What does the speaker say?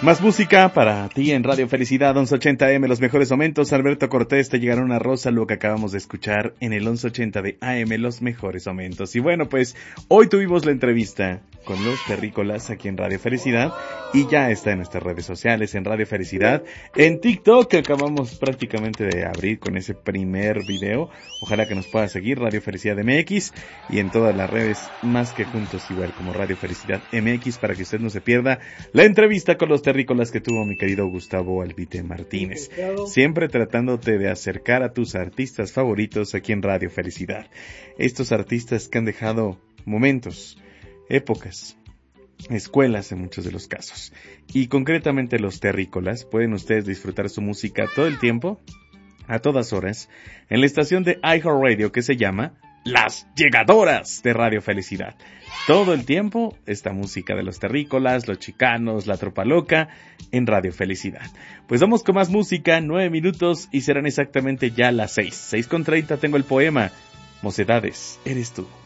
Más música para ti en Radio Felicidad 1180 AM, los mejores momentos. Alberto Cortés, Te llegará una rosa, lo que acabamos de escuchar en el 1180 de AM, los mejores momentos. Y bueno, pues hoy tuvimos la entrevista con los terrícolas aquí en Radio Felicidad y ya está en nuestras redes sociales, en Radio Felicidad, en TikTok, que acabamos prácticamente de abrir con ese primer video. Ojalá que nos pueda seguir, Radio Felicidad MX, y en todas las redes, más que juntos igual como Radio Felicidad MX, para que usted no se pierda la entrevista con los terrícolas que tuvo mi querido Gustavo Albite Martínez. Siempre tratándote de acercar a tus artistas favoritos aquí en Radio Felicidad. Estos artistas que han dejado momentos, épocas, escuelas en muchos de los casos. Y concretamente los terrícolas, pueden ustedes disfrutar su música todo el tiempo, a todas horas, en la estación de iHeartRadio que se llama Las Llegadoras de Radio Felicidad. Todo el tiempo esta música de los terrícolas, los chicanos, la tropa loca en Radio Felicidad. Pues vamos con más música, 9 minutos y serán exactamente ya las 6:30. Tengo el poema Mocedades, eres tú.